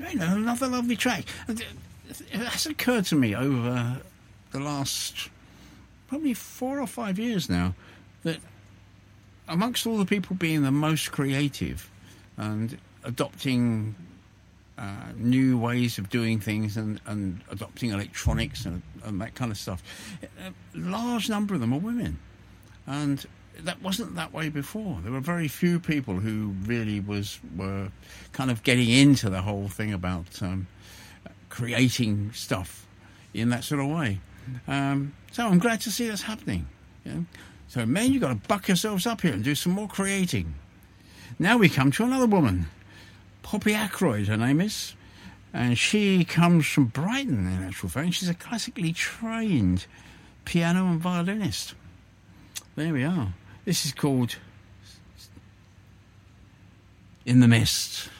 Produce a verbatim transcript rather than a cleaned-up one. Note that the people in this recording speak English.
you know, another lovely track. It has occurred to me over the last probably four or five years now that amongst all the people being the most creative and adopting uh, new ways of doing things and, and adopting electronics and, and that kind of stuff, a large number of them are women. And that wasn't that way before. There were very few people who really was were kind of getting into the whole thing about um, creating stuff in that sort of way. Um, so I'm glad to see that's happening. You know? So, men, you've got to buck yourselves up here and do some more creating. Now we come to another woman, Poppy Ackroyd, her name is, and she comes from Brighton, in actual fact. She's a classically trained piano and violinist. There we are. This is called In the Mist.